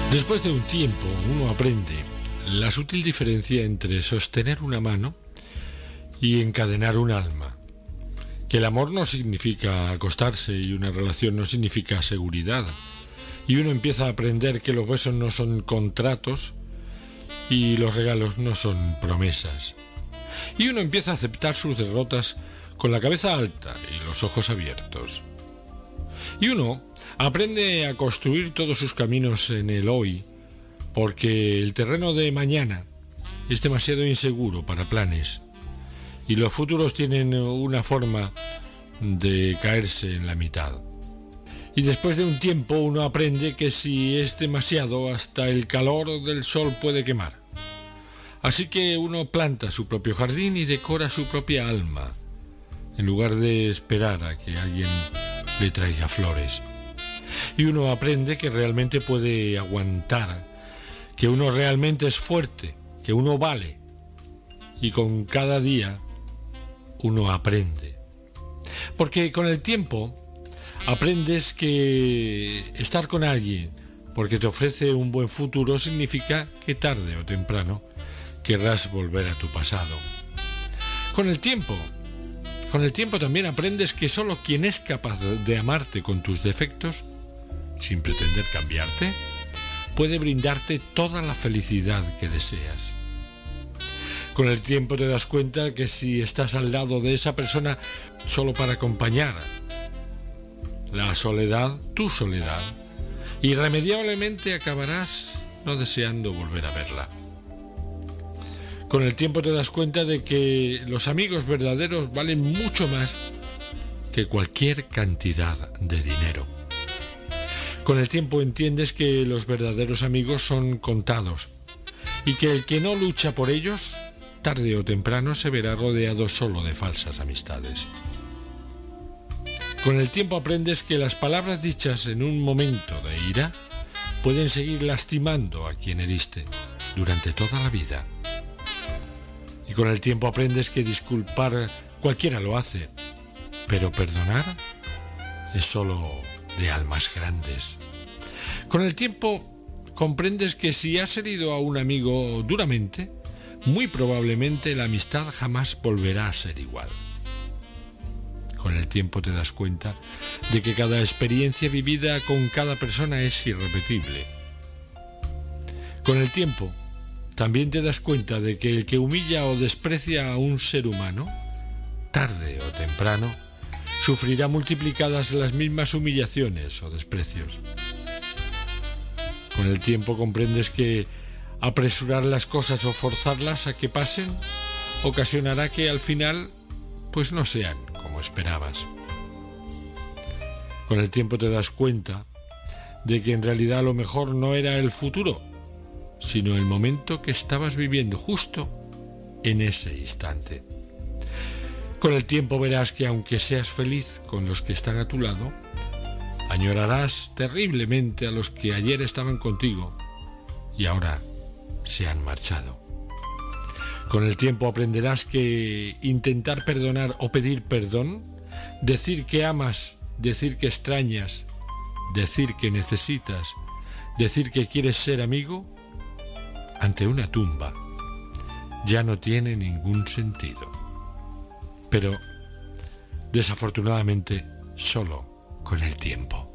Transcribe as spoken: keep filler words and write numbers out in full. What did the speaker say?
Después de un tiempo, uno aprende la sutil diferencia entre sostener una mano y encadenar un alma. Que el amor no significa acostarse y una relación no significa seguridad. Y uno empieza a aprender que los besos no son contratos y los regalos no son promesas. Y uno empieza a aceptar sus derrotas con la cabeza alta y los ojos abiertos. Y uno aprende a construir todos sus caminos en el hoy, porque el terreno de mañana es demasiado inseguro para planes, y los futuros tienen una forma de caerse en la mitad. Y después de un tiempo uno aprende que si es demasiado, hasta el calor del sol puede quemar. Así que uno planta su propio jardín y decora su propia alma, en lugar de esperar a que alguien le traiga flores. Y uno aprende que realmente puede aguantar, que uno realmente es fuerte, que uno vale. Y con cada día uno aprende. Porque con el tiempo aprendes que estar con alguien porque te ofrece un buen futuro significa que tarde o temprano querrás volver a tu pasado. Con el tiempo, con el tiempo también aprendes que solo quien es capaz de amarte con tus defectos, sin pretender cambiarte, puede brindarte toda la felicidad que deseas. Con el tiempo te das cuenta que si estás al lado de esa persona solo para acompañar la soledad, tu soledad, irremediablemente acabarás no deseando volver a verla. Con el tiempo te das cuenta de que los amigos verdaderos valen mucho más que cualquier cantidad de dinero. Con el tiempo entiendes que los verdaderos amigos son contados y que el que no lucha por ellos, tarde o temprano se verá rodeado solo de falsas amistades. Con el tiempo aprendes que las palabras dichas en un momento de ira pueden seguir lastimando a quien heriste durante toda la vida. Y con el tiempo aprendes que disculpar cualquiera lo hace, pero perdonar es solo de almas grandes. Con el tiempo comprendes que si has herido a un amigo duramente, muy probablemente la amistad jamás volverá a ser igual. Con el tiempo te das cuenta de que cada experiencia vivida con cada persona es irrepetible. Con el tiempo también te das cuenta de que el que humilla o desprecia a un ser humano, tarde o temprano, sufrirá multiplicadas las mismas humillaciones o desprecios. Con el tiempo comprendes que apresurar las cosas o forzarlas a que pasen ocasionará que al final pues no sean como esperabas. Con el tiempo te das cuenta de que en realidad lo mejor no era el futuro, sino el momento que estabas viviendo justo en ese instante. Con el tiempo verás que aunque seas feliz con los que están a tu lado, añorarás terriblemente a los que ayer estaban contigo y ahora se han marchado. Con el tiempo aprenderás que intentar perdonar o pedir perdón, decir que amas, decir que extrañas, decir que necesitas, decir que quieres ser amigo, ante una tumba, ya no tiene ningún sentido. Pero, desafortunadamente, solo con el tiempo.